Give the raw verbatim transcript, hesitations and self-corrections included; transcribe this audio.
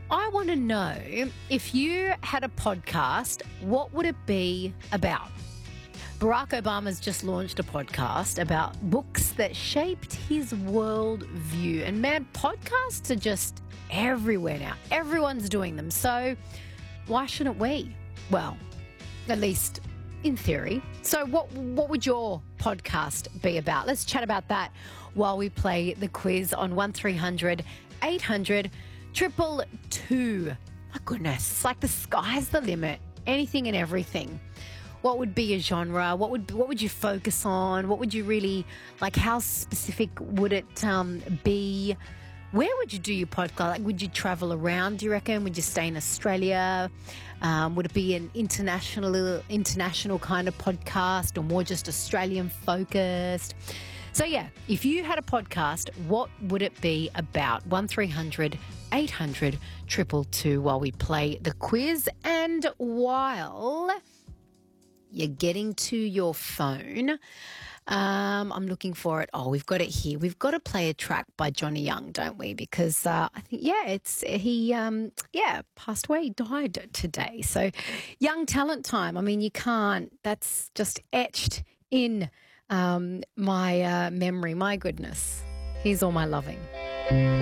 I want to know, if you had a podcast, what would it be about? Barack Obama's just launched a podcast about books that shaped his worldview. And man, podcasts are just everywhere now. Everyone's doing them. So why shouldn't we? Well, at least in theory. So what what would your podcast be about? Let's chat about that while we play the quiz on one three hundred eight hundred triple two. My goodness, it's like the sky's the limit. Anything and everything. What would be a genre? What would what would you focus on? What would you really like? How specific would it um, be? Where would you do your podcast? Like, would you travel around, do you reckon? Would you stay in Australia? Um, would it be an international international kind of podcast or more just Australian focused? So, yeah, if you had a podcast, what would it be about? one three hundred eight hundred two two while we play the quiz. And while you're getting to your phone, Um, I'm looking for it. Oh, we've got it here. We've got to play a track by Johnny Young, don't we? Because uh, I think, yeah, it's he, um, yeah, passed away, he died today. So young talent time. I mean, you can't, that's just etched in um, my uh, memory. My goodness. Here's All My Loving.